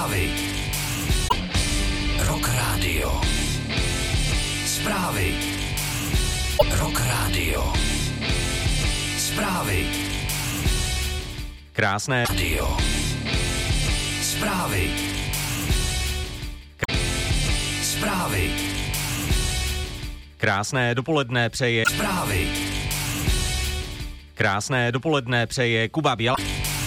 Zprávy. Rock Radio. Zprávy. Rock Radio. Zprávy. Krásné Radio. Zprávy. Zprávy. Krásné dopoledne přeje. Zprávy. Krásné dopoledne přeje Kuba Bělák.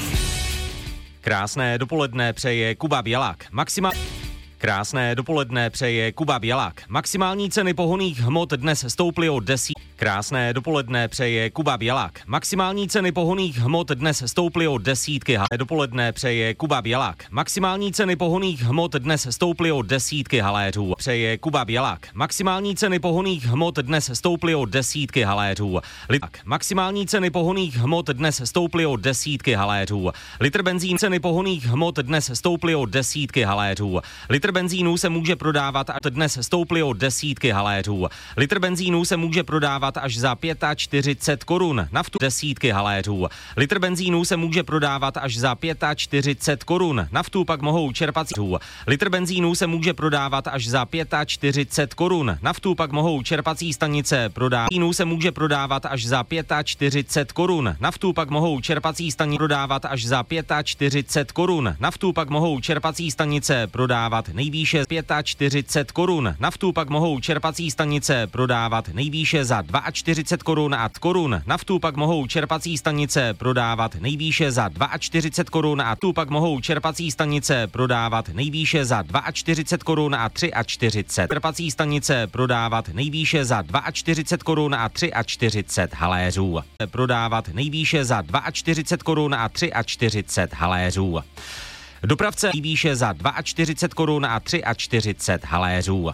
Krásné dopoledne přeje Kuba Bělák. Krásné dopoledne přeje Kuba Bělák. Maximální ceny pohonných hmot dnes stouply o 10. Krásné dopoledne přeje Kuba Bělák. Maximální ceny pohonných hmot dnes stouply o desítky. Dopoledne přeje Kuba Bělák. Maximální ceny pohonných hmot dnes stouply o desítky haléřů. Přeje Kuba Bělák. Maximální ceny pohonných hmot dnes stouply o desítky haléřů. Maximální ceny pohonných hmot dnes stouply o desítky haléřů. Litr benzín ceny pohonných hmot dnes stouply o desítky haléřů. Litr benzínu se může prodávat a dnes stouply o desítky haléřů. Litr benzínu se může prodávat až za 45 korun. Naftu desítky haléřů. Litr benzínu se může prodávat až za 45 korun. Naftu pak mohou čerpat. Litr benzínu se může prodávat až za 45 korun. Naftu pak mohou čerpací stanice prodávat. Benzínu se může prodávat až za 45 korun. Naftu pak mohou čerpací stanice prodávat až za 45 korun. Naftu pak mohou čerpací stanice prodávat nejvýše 45 korun. Naftu pak mohou čerpací stanice prodávat nejvýše za 42 korun a korun. Naftu pak mohou čerpací stanice prodávat nejvýše za 42 korun a tu pak mohou čerpací stanice prodávat nejvýše za 42 korun a 43. Čerpací stanice prodávat nejvýše za 42 korun a 43 haléřů. Prodávat nejvýše za 42 korun a 43 haléřů. Dopravce nejvýše za 42 korun a 43 haléřů.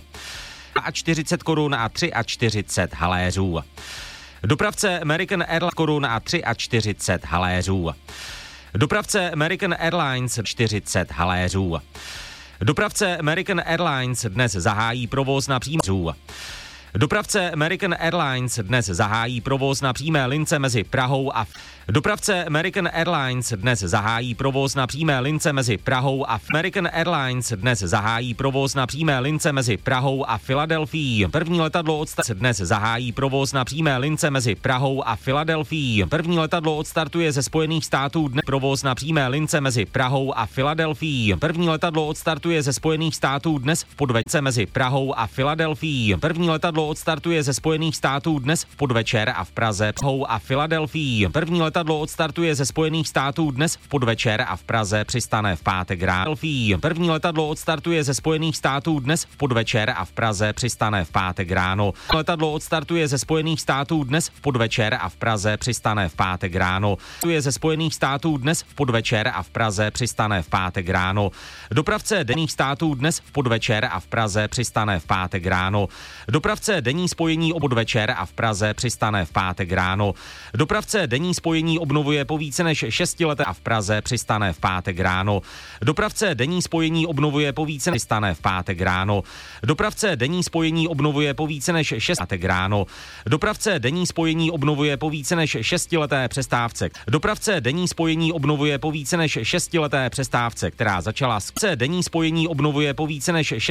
42 korun a 43 haléřů. Dopravce American Airlines korun a 43 haléřů. Dopravce American Airlines 40 haléřů. Dopravce American Airlines dnes zahájí provoz na přímou. Dopravce American Airlines dnes zahájí provoz na přímé lince mezi Prahou a Dopravce American Airlines dnes zahájí provoz na přímé lince mezi Prahou a American Airlines dnes zahájí provoz na přímé lince mezi Prahou a Filadelfií. První letadlo odstartuje dnes zahájí provoz na přímé lince mezi Prahou a Filadelfií. První letadlo odstartuje ze Spojených států dnes provoz na přímé lince mezi Prahou a Filadelfií. První letadlo odstartuje ze Spojených států dnes v podvečer mezi Prahou a Filadelfií. První letadlo odstartuje ze Spojených států dnes v podvečer a v Praze Prahou a Filadelfií. První letadlo odstartuje ze Spojených států dnes v podvečer a v Praze přistane v pátek ráno. První letadlo odstartuje ze Spojených států dnes v podvečer a v Praze přistane v pátek ráno. Letadlo odstartuje ze Spojených států dnes v podvečer a v Praze přistane v pátek ráno. Je ze Spojených států dnes v podvečer a v Praze přistane v pátek ráno. Dopravce denních států dnes v podvečer a v Praze přistane v pátek ráno. Dopravce denní spojení o podvečer a v Praze přistane v pátek ráno. Dopravce denní spojení obnovuje po více než 6 letech a v Praze přistane v pátek ráno. Dopravce denní spojení obnovuje po více než přistane v pátek ráno. Dopravce denní spojení obnovuje po více než 6 pátek ráno. Dopravce denní spojení obnovuje po více než 6leté přestávce. Dopravce denní spojení obnovuje po více než 6leté přestávce, která začala s denní spojení obnovuje po více než